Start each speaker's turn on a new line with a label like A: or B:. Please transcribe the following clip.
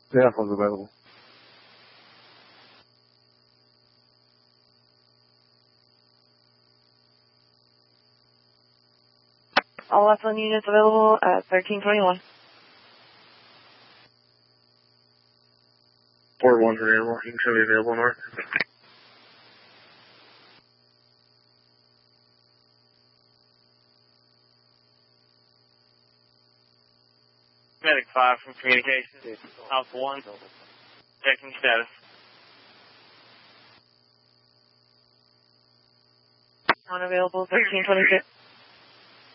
A: The Alpha's available.
B: All Alpha units available at 1321.
C: Port 1's available. You can show me available north.
D: Medic 5 from communications. Alpha 1. Checking status.
B: Unavailable 1326.